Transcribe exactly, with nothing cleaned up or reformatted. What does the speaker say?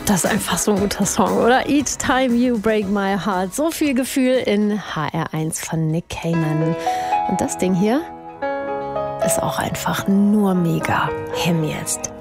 Das ist einfach so ein guter Song, oder? Each Time You Break My Heart. So viel Gefühl in H R eins von Nick Cayman. Und das Ding hier ist auch einfach nur mega. Him jetzt.